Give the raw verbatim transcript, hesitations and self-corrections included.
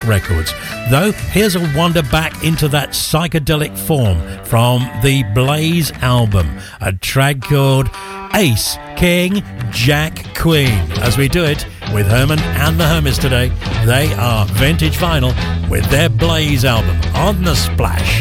Records. Though, here's a wander back into that psychedelic form from the Blaze album, a track called Ace King Jack Queen, as we do it with Herman and the Hermits today. They are Vintage Vinyl with their Blaze album on the Splash.